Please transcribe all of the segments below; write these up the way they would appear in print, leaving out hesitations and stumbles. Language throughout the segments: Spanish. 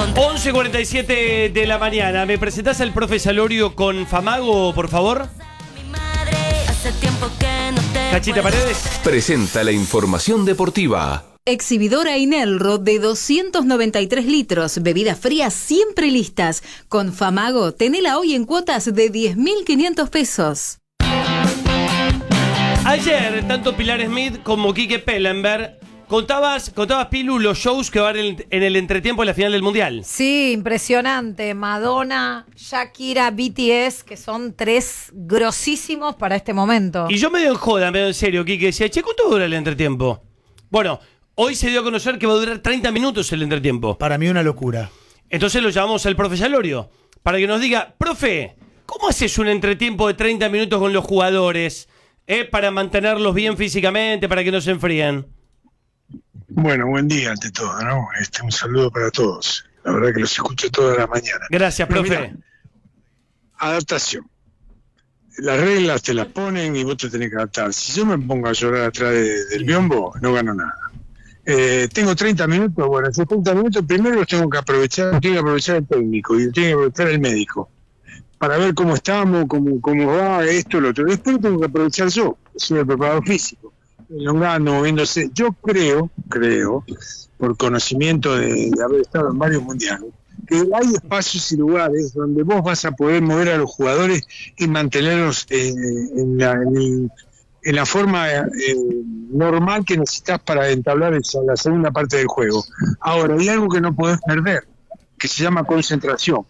11:47 de la mañana. ¿Me presentás al profe Salorio con Famago, por favor? Cachita Paredes presenta la información deportiva. Exhibidora Inelro de 293 litros, bebidas frías siempre listas. Con Famago, tenela hoy en cuotas de 10.500 pesos. Ayer, tanto Pilar Smith como Quique Pellenberg contabas, Pilu, los shows que van en el entretiempo de la final del Mundial. Sí, impresionante. Madonna, Shakira, BTS, que son tres grosísimos para este momento. Y yo medio en joda, medio en serio, Quique, decía, che, ¿cuánto dura el entretiempo? Bueno, hoy se dio a conocer que va a durar 30 minutos el entretiempo. Para mí una locura. Entonces lo llamamos al profe Salorio, para que nos diga, profe, ¿cómo haces un entretiempo de 30 minutos con los jugadores? Para mantenerlos bien físicamente, para que no se enfríen. Bueno, buen día ante todo, ¿no? Un saludo para todos. La verdad que los escucho toda la mañana. Gracias, profe. Mirá, adaptación. Las reglas te las ponen y vos te tenés que adaptar. Si yo me pongo a llorar atrás del biombo, no gano nada. Tengo 30 minutos, bueno, esos 30 minutos primero los tengo que aprovechar el técnico y tiene que aprovechar el médico para ver cómo estamos, cómo va esto, lo otro. Después tengo que aprovechar yo, soy el preparador físico, elongando, moviéndose. Yo creo, por conocimiento de haber estado en varios mundiales, que hay espacios y lugares donde vos vas a poder mover a los jugadores y mantenerlos en la forma normal que necesitas para entablar la segunda parte del juego. Ahora, hay algo que no podés perder, que se llama concentración.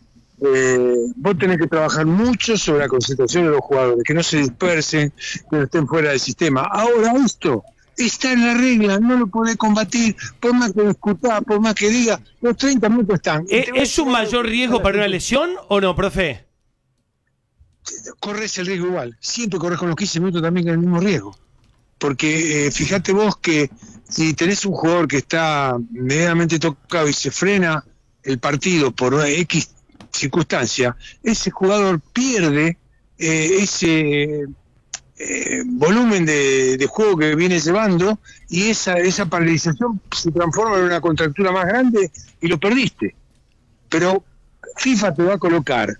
Vos tenés que trabajar mucho sobre la concentración de los jugadores, que no se dispersen, que no estén fuera del sistema. Ahora esto está en la regla, no lo podés combatir, por más que discutás, por más que digas, los 30 minutos están. ¿Es un mayor riesgo para una lesión o no, profe? Corres el riesgo igual, siempre corres con los 15 minutos también con el mismo riesgo. Porque fíjate vos que si tenés un jugador que está medianamente tocado y se frena el partido por una X circunstancia, ese jugador pierde ese volumen de juego que viene llevando y esa paralización se transforma en una contractura más grande y lo perdiste. Pero FIFA te va a colocar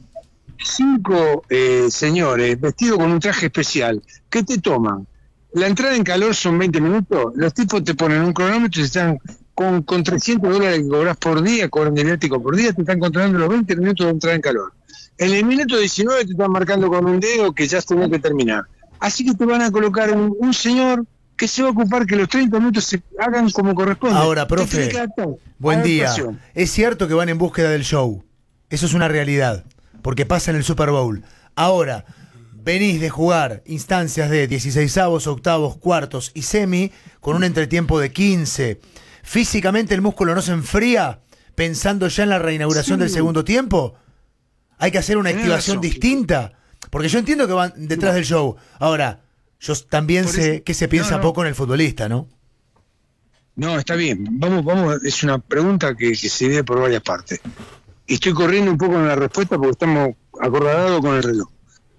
5 señores vestidos con un traje especial que te toman. La entrada en calor son 20 minutos, los tipos te ponen un cronómetro y están con $300 que cobras por día, cobran de viático por día, te están controlando los 20 minutos de entrada en calor. En el minuto 19 te están marcando con un dedo que ya has tenido que terminar. Así que te van a colocar un señor que se va a ocupar que los 30 minutos se hagan como corresponde. Ahora, profe, buen día. Es cierto que van en búsqueda del show. Eso es una realidad, porque pasa en el Super Bowl. Ahora, venís de jugar instancias de 16avos, octavos, cuartos y semi con un entretiempo de 15. ¿Físicamente el músculo no se enfría pensando ya en la reinauguración del segundo tiempo? ¿Hay que hacer una activación distinta? Porque yo entiendo que van detrás del show. Ahora, yo también sé que se piensa poco en el futbolista, ¿no? No, está bien. Vamos, es una pregunta que se ve por varias partes. Y estoy corriendo un poco en la respuesta porque estamos acorralados con el reloj.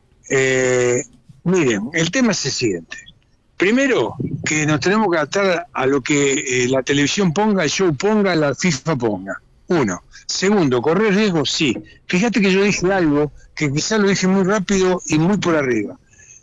Miren, el tema es el siguiente. Primero, que nos tenemos que adaptar a lo que la televisión ponga, el show ponga, la FIFA ponga. Uno. Segundo, correr riesgo, sí. Fíjate que yo dije algo que quizás lo dije muy rápido y muy por arriba.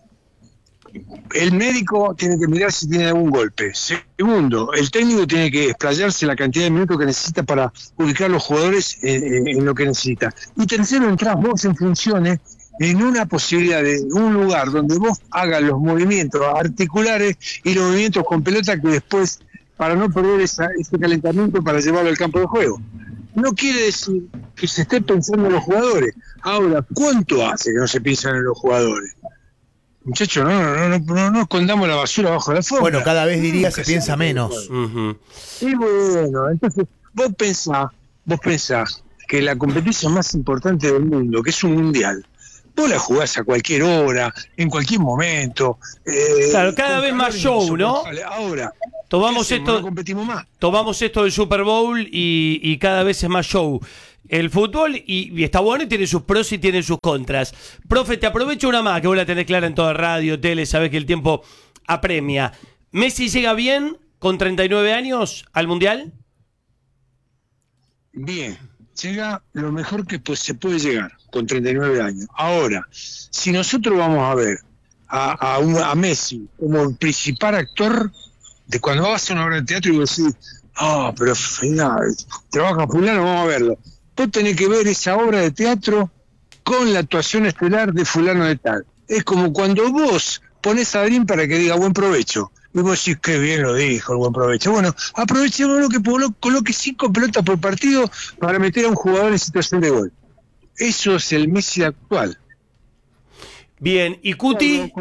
El médico tiene que mirar si tiene algún golpe. Segundo, el técnico tiene que explayarse la cantidad de minutos que necesita para ubicar los jugadores en lo que necesita. Y tercero, entrás vos en funciones en una posibilidad de un lugar donde vos hagas los movimientos articulares y los movimientos con pelota que después, para no perder ese calentamiento para llevarlo al campo de juego. No quiere decir que se esté pensando en los jugadores. Ahora, ¿cuánto hace que no se piensan en los jugadores? Muchachos, no escondamos la basura bajo la alfombra. Bueno, cada vez diría se piensa menos. Y bueno, entonces vos pensás que la competencia más importante del mundo, que es un mundial, vos la jugás a cualquier hora, en cualquier momento. Claro, cada vez más show, ¿no? Ahora, tomamos esto, no competimos más. Tomamos esto del Super Bowl y cada vez es más show. El fútbol, y está bueno y tiene sus pros y tiene sus contras. Profe, te aprovecho una más, que vos la tenés clara en toda radio, tele, sabés que el tiempo apremia. ¿Messi llega bien con 39 años al Mundial? bien, llega lo mejor que se puede llegar con 39 años. Ahora, si nosotros vamos a ver a Messi como el principal actor de cuando vas a hacer una obra de teatro y vos decís, pero trabaja fulano, vamos a verlo. Vos tenés que ver esa obra de teatro con la actuación estelar de fulano de tal. Es como cuando vos pones a Darín para que diga buen provecho. Y vos decís, qué bien lo dijo, el buen provecho. Bueno, aprovechémoslo que coloque 5 pelotas por partido para meter a un jugador en situación de gol. Eso es el Messi actual. Bien, ¿y Cuti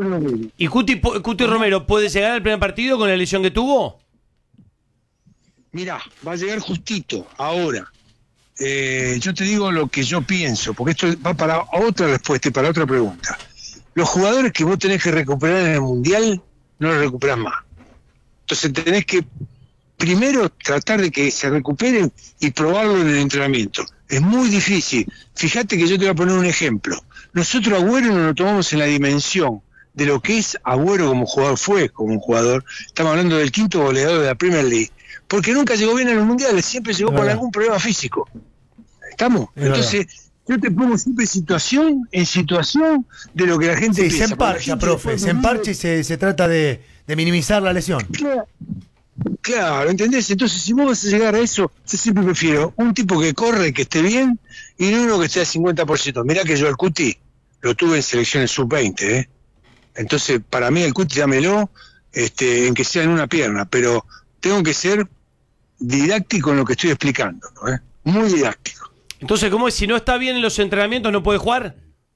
Romero puede llegar al primer partido con la lesión que tuvo? Mirá, va a llegar justito, ahora. Yo te digo lo que yo pienso, porque esto va para otra respuesta y para otra pregunta. Los jugadores que vos tenés que recuperar en el Mundial, no los recuperás más. Entonces tenés que primero tratar de que se recuperen y probarlo en el entrenamiento. Es muy difícil. Fíjate que yo te voy a poner un ejemplo. Nosotros a Agüero no lo tomamos en la dimensión de lo que es Agüero como jugador, fue como un jugador. Estamos hablando del 5º goleador de la Premier League. Porque nunca llegó bien a los mundiales, siempre llegó con algún problema físico. ¿Estamos? Entonces, yo te pongo siempre en situación de lo que la gente piensa. Se emparcha, profe, se emparcha y se trata de minimizar la lesión. Claro, ¿entendés? Entonces, si vos vas a llegar a eso, yo siempre prefiero un tipo que corre, que esté bien, y no uno que esté al 50%. Mirá que yo al Cuti lo tuve en selecciones sub-20, ¿eh? Entonces, para mí el Cuti dámelo, en que sea en una pierna, pero tengo que ser didáctico en lo que estoy explicando, ¿no? Muy didáctico. Entonces, ¿cómo es? Si no está bien en los entrenamientos, ¿no puede jugar?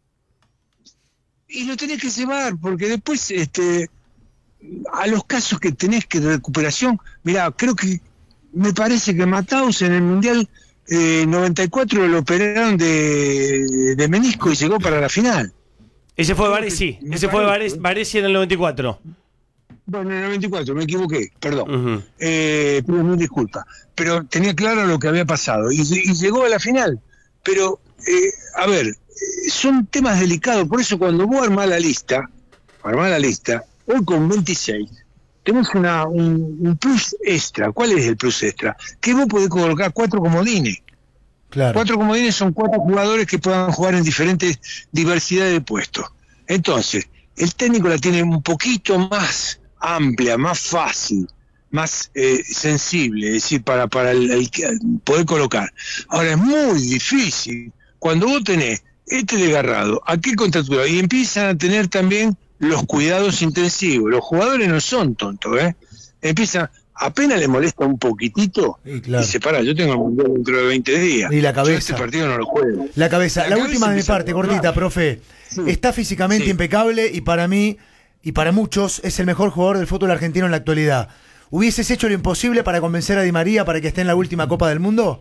Y lo tenés que llevar, porque después, a los casos que tenés que de recuperación, mirá, creo que, me parece que Mataus en el Mundial 94 lo operaron de menisco y llegó para la final. Ese fue Baresi, Baresi en el 94. Bueno, en el 94, me equivoqué, perdón. Pido mil disculpas. Pero tenía claro lo que había pasado y llegó a la final. Pero, a ver, son temas delicados. Por eso cuando vos armás la lista, hoy con 26, tenemos un plus extra. ¿Cuál es el plus extra? Que vos podés colocar 4 comodines. Claro. 4 comodines son 4 jugadores que puedan jugar en diferentes diversidades de puestos. Entonces, el técnico la tiene un poquito más amplia, más fácil, más sensible, es decir, para el poder colocar. Ahora es muy difícil cuando vos tenés desgarrado, aquel contracturado, y empiezan a tener también los cuidados intensivos. Los jugadores no son tontos, empiezan, apenas le molesta un poquitito, y se para, yo tengo el Mundial dentro de 20 días. Y la cabeza. Yo este partido no lo juego. La cabeza. La última de mi parte, cortita, profe. Sí. Está físicamente impecable y para mí y para muchos es el mejor jugador del fútbol argentino en la actualidad. ¿Hubieses hecho lo imposible para convencer a Di María para que esté en la última Copa del Mundo?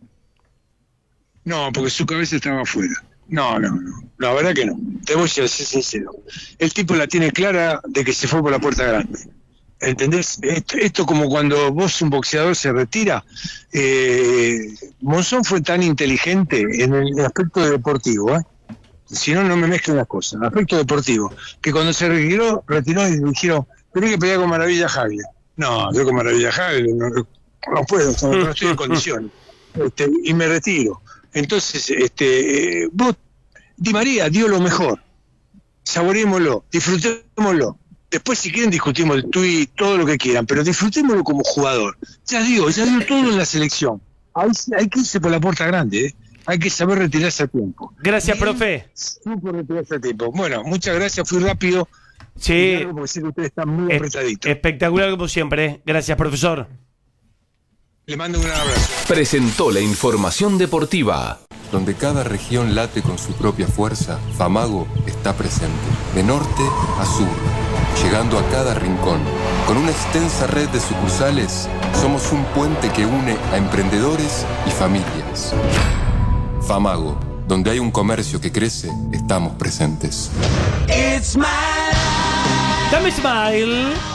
No, porque su cabeza estaba afuera. No, la verdad que no. Te voy a ser sincero. El tipo la tiene clara de que se fue por la puerta grande. ¿Entendés? Esto como cuando vos, un boxeador, se retira. Monzón fue tan inteligente en el aspecto deportivo, si no, no me mezclen las cosas. Aspecto deportivo. Que cuando se retiró y dijeron, tenés que pelear con Maravilla Jagler. No, yo con Maravilla Jagler no puedo, no estoy en condiciones. Y me retiro. Entonces, vos, Di María dio lo mejor. Saboreémoslo, disfrutémoslo. Después, si quieren, discutimos el tuit, todo lo que quieran, pero disfrutémoslo como jugador. Ya dio todo en la selección. Hay que irse por la puerta grande, Hay que saber retirarse a tiempo. Gracias, profe. Supo retirarse a tiempo. Bueno, muchas gracias, fui rápido. Sí. Porque sé que ustedes están muy apretaditos. Espectacular como siempre. Gracias, profesor. Le mando un abrazo. Presentó la información deportiva. Donde cada región late con su propia fuerza, Famago está presente, de norte a sur, llegando a cada rincón. Con una extensa red de sucursales, somos un puente que une a emprendedores y familias. Famago, donde hay un comercio que crece, estamos presentes. Dame Smile.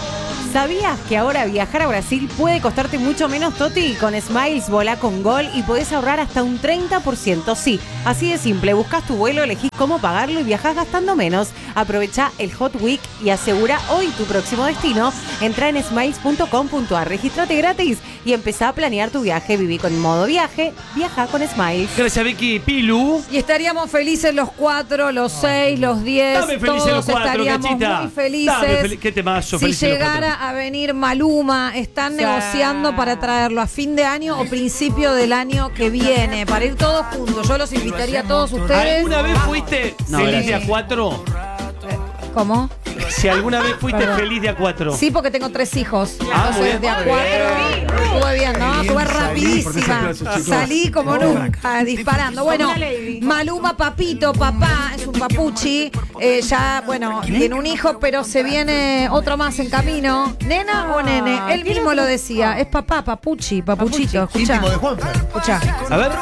¿Sabías que ahora viajar a Brasil puede costarte mucho menos, Toti? Con Smiles volá con Gol y podés ahorrar hasta un 30%. Sí, así de simple. Buscas tu vuelo, elegís cómo pagarlo y viajás gastando menos. Aprovecha el Hot Week y asegura hoy tu próximo destino. Entra en smiles.com.ar, regístrate gratis y empezá a planear tu viaje. Viví con modo viaje, viaja con Smiles. Gracias, Vicky. Pilu. Y estaríamos felices los 4, los 6, los 10. Dame felices todos los 4, estaríamos Cachita. muy felices. ¿Qué temazo? Si Felices los llegara 4. a venir Maluma, están negociando para traerlo a fin de año o principio del año que viene, para ir todos juntos. Yo los invitaría a todos ustedes. ¿Alguna vez fuiste feliz de A4? ¿Cómo? Si alguna vez fuiste Perdón. feliz de A4. Sí, porque tengo 3 hijos. Ah, muy Entonces, bien. de A4 estuve bien, ¿no? Estuve rapidísima. Salí como nunca, disparando. Bueno, Maluma, papito, papá, es un papuchi. Ya, bueno, tiene un hijo, pero se viene otro más en camino. ¿Nena o nene? Él mismo lo decía. Es papá, papuchi, papuchito. Escucha. Íntimo de Juanfer. Escucha. A ver.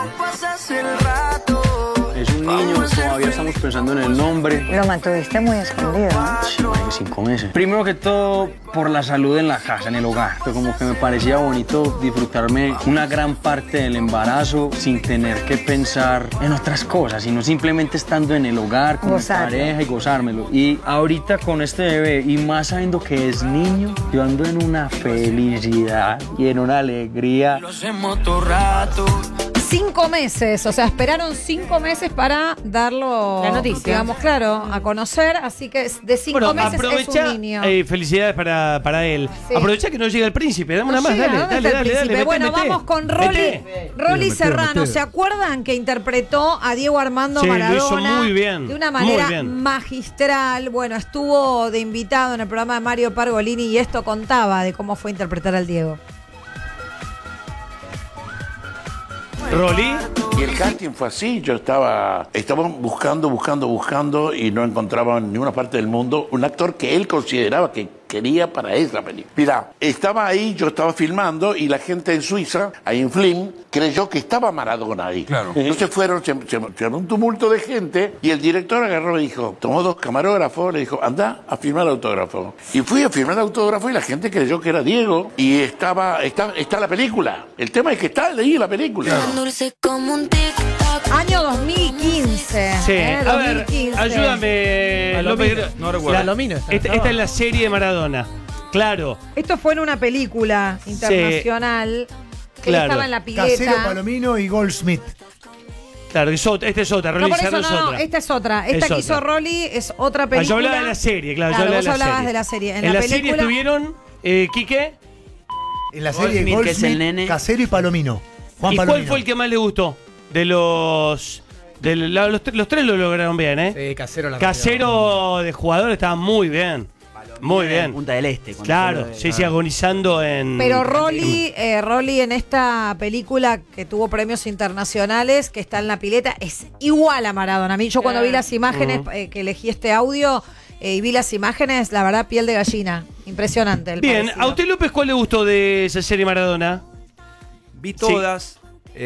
Es un niño, todavía estamos pensando en el nombre. Lo mantuviste muy escondido, ¿no? Más de 5 meses. Primero que todo, por la salud en la casa, en el hogar. Pero como que me parecía bonito disfrutarme una gran parte del embarazo sin tener que pensar en otras cosas, sino simplemente estando en el hogar con mi pareja y gozármelo. Y ahorita con este bebé, y más sabiendo que es niño, yo ando en una felicidad y en una alegría. Lo hacemos todo rato. 5 meses, o sea, esperaron 5 meses para darlo, la noticia, digamos, claro, a conocer, así que de 5 meses aprovecha, es un niño. Felicidades para él. Sí. Aprovecha que no llega el príncipe, dame una más, llega, dale, ¿dónde dale, está el dale, príncipe? dale, Bueno, mete. vamos con Rolly Mete. Serrano. ¿Se acuerdan que interpretó a Diego Armando Sí, lo Maradona? hizo muy bien, De una muy manera bien. magistral. Bueno, estuvo de invitado en el programa de Mario Pargolini y esto contaba de cómo fue interpretar al Diego. Rolly. Y el casting fue así, estaba buscando y no encontraba en ninguna parte del mundo un actor que él consideraba que quería para esa película. Mira, estaba ahí, yo estaba filmando y la gente en Suiza, ahí en Flin, creyó que estaba Maradona ahí. Claro. Entonces se armó un tumulto de gente y el director agarró y dijo, tomó 2 camarógrafos, le dijo, anda a firmar el autógrafo. Y fui a firmar el autógrafo y la gente creyó que era Diego y está la película. El tema es que está ahí la película. Año 2015. Sí, a ver, 2015. ayúdame. Palomino, no recuerdo. Palomino esta es la serie de Maradona. Claro. Esto fue en una película internacional. Que claro. él estaba en la pileta. Casero, Palomino y Goldsmith. Claro, esta es otra. No, Rolly por eso Serrano es no, otra. esta es otra. Esta Es que hizo otra. Rolly es otra película. Yo hablaba de la serie, claro. Yo hablaba vos de la hablabas serie. de la serie. En la serie película estuvieron, Quique. En la serie Goldsmith, que es el Goldsmith, nene. Casero y Palomino. Juan ¿Y Palomino. cuál fue el que más le gustó? De los... los 3 lo lograron bien, ¿eh? Sí, Casero la Casero de jugador estaba muy bien. Muy bien. Punta del Este. Claro, sí, agonizando en... Pero Rolly en esta película que tuvo premios internacionales, que está en la pileta, es igual a Maradona. A mí, yo cuando vi las imágenes, que elegí este audio y vi las imágenes, la verdad, piel de gallina. Impresionante. El Bien, parecido. ¿a usted, López, cuál le gustó de esa serie Maradona? Vi todas,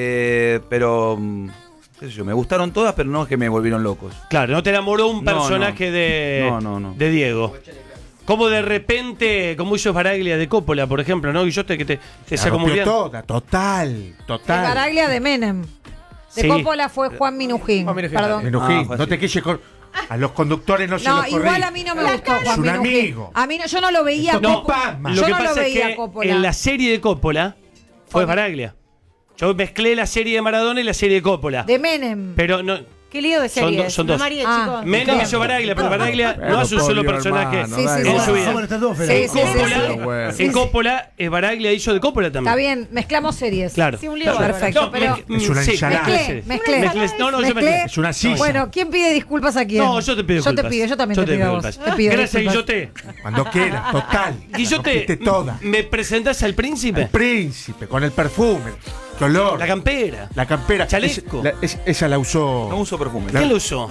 pero qué sé yo, me gustaron todas, pero no es que me volvieron locos. Claro, no te enamoró un No, personaje no. de Diego. Como de repente, como hizo Baraglia de Coppola, por ejemplo, ¿no? Guillote que te sacó muy bien. Toda, total. El Baraglia de Menem. De Sí. Coppola fue Juan Minujín. Perdón. Minujín, fue no así. te quilles con... A los conductores no se los No, corrí. igual a mí no me gustó Es Juan un Minujín. amigo. A mí no, yo no lo veía Esto no Coppola. pasma. Lo Yo que no lo pasa veía es que Coppola. en la serie de Coppola fue Baraglia. Yo mezclé la serie de Maradona y la serie de Coppola. De Menem. Pero no... Qué lío de series. Son dos. No, María, Ah. chicos. Menem hizo Baraglia, pero Baraglia no hace un solo personaje Sí, sí, en sí. su vida. Somos estas dos, Fede. En Sí, sí, sí, Coppola, sí. en Coppola, Baraglia hizo de Coppola también. Está bien, mezclamos series. Claro. Sí, un lío Claro. bárbaro. Perfecto, pero Es una ensalada. Mezclé. No, yo Mezclé. mezclé. Es una silla. Bueno, ¿quién pide disculpas a quién? No, yo te pido disculpas. Yo también te pido a vos. disculpas. Te pido Gracias, disculpas. Guillote. Cuando quiera, total. Guillote, Toda. ¿me presentás al príncipe? El príncipe, con el perfume. Qué olor. La campera. La campera. Chaleco. Esa la usó. No uso perfume. ¿Quién lo usó?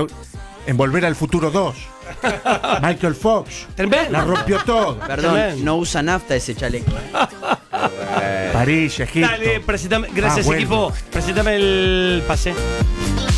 En Volver al Futuro 2. Michael Fox. Tremendo. La rompió todo. Perdón, Tremendo. no usa nafta ese chaleco. París, Egipto. Dale, presentame. Gracias, bueno. equipo. Presentame el pase.